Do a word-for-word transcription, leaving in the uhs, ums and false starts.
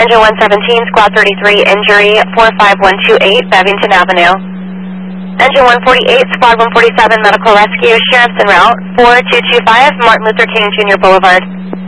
Engine one seventeen, Squad thirty-three, injury four five one two eight, Bevington Avenue. Engine one forty-eight, Squad one forty-seven, medical rescue, sheriff's en route, four two two five, Martin Luther King Junior Boulevard.